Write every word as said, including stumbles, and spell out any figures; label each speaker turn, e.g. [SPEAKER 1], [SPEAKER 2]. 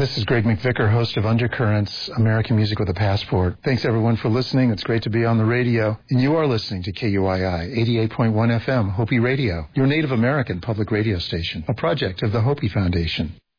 [SPEAKER 1] This is Greg McVicker, host of Undercurrents, American Music with a Passport. Thanks, everyone, for listening. It's great to be on the radio. And you are listening to K U I I, eighty-eight point one F M, Hopi Radio, your Native American public radio station, a project of the Hopi Foundation.